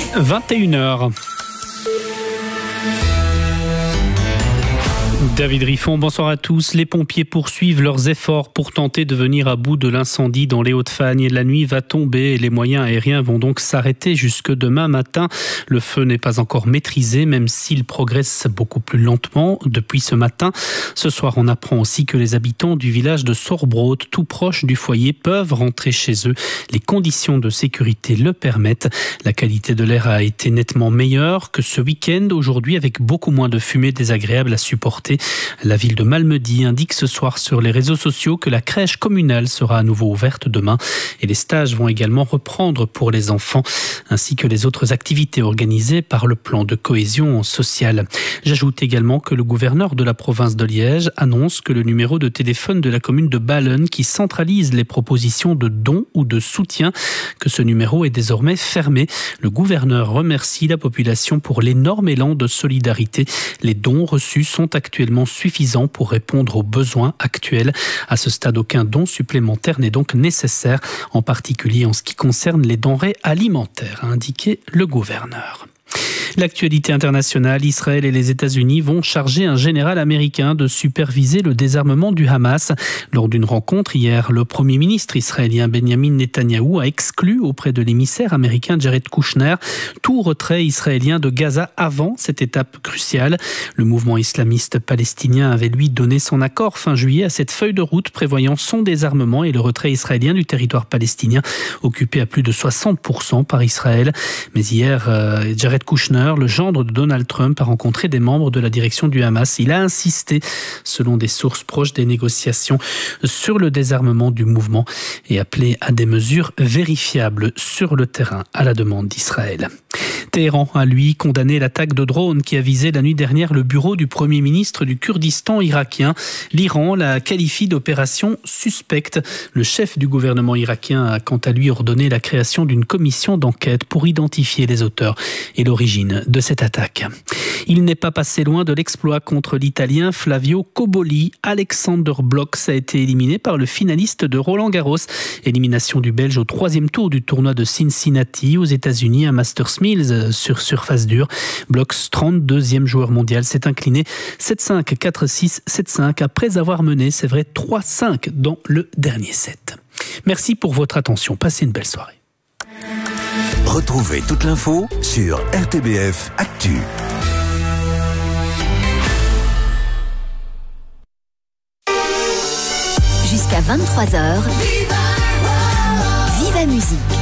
21h. David Riffon, bonsoir à tous. Les pompiers poursuivent leurs efforts pour tenter de venir à bout de l'incendie dans les Hauts-de-Fagne. La nuit va tomber et les moyens aériens vont donc s'arrêter jusque demain matin. Le feu n'est pas encore maîtrisé, même s'il progresse beaucoup plus lentement depuis ce matin. Ce soir, on apprend aussi que les habitants du village de Sorbrot, tout proche du foyer, peuvent rentrer chez eux. Les conditions de sécurité le permettent. La qualité de l'air a été nettement meilleure que ce week-end, aujourd'hui avec beaucoup moins de fumée désagréable à supporter. La ville de Malmedy indique ce soir sur les réseaux sociaux que la crèche communale sera à nouveau ouverte demain et les stages vont également reprendre pour les enfants ainsi que les autres activités organisées par le plan de cohésion sociale. J'ajoute également que le gouverneur de la province de Liège annonce que le numéro de téléphone de la commune de Ballen qui centralise les propositions de dons ou de soutien, que ce numéro est désormais fermé. Le gouverneur remercie la population pour l'énorme élan de solidarité. Les dons reçus sont actuellement suffisant pour répondre aux besoins actuels. À ce stade, aucun don supplémentaire n'est donc nécessaire, en particulier en ce qui concerne les denrées alimentaires, a indiqué le gouverneur. L'actualité internationale, Israël et les États-Unis vont charger un général américain de superviser le désarmement du Hamas. Lors d'une rencontre hier, le Premier ministre israélien Benjamin Netanyahou a exclu auprès de l'émissaire américain Jared Kushner tout retrait israélien de Gaza avant cette étape cruciale. Le mouvement islamiste palestinien avait lui donné son accord fin juillet à cette feuille de route prévoyant son désarmement et le retrait israélien du territoire palestinien occupé à plus de 60% par Israël. Mais hier, Jared Kushner, le gendre de Donald Trump, a rencontré des membres de la direction du Hamas. Il a insisté, selon des sources proches des négociations, sur le désarmement du mouvement et appelé à des mesures vérifiables sur le terrain à la demande d'Israël. Téhéran a, lui, condamné l'attaque de drone qui a visé la nuit dernière le bureau du Premier ministre du Kurdistan irakien. L'Iran la qualifie d'opération suspecte. Le chef du gouvernement irakien a quant à lui ordonné la création d'une commission d'enquête pour identifier les auteurs et l'origine de cette attaque. Il n'est pas passé loin de l'exploit contre l'Italien Flavio Cobolli. Alexander Blocks a été éliminé par le finaliste de Roland-Garros. Élimination du Belge au 3e tour du tournoi de Cincinnati aux États-Unis à Masters Mills sur surface dure. Blocks, 32e joueur mondial, s'est incliné 7-5, 4-6, 7-5 après avoir mené, c'est vrai, 3-5 dans le dernier set. Merci pour votre attention. Passez une belle soirée. Retrouvez toute l'info sur RTBF Actu. Jusqu'à 23h, Viva Musique.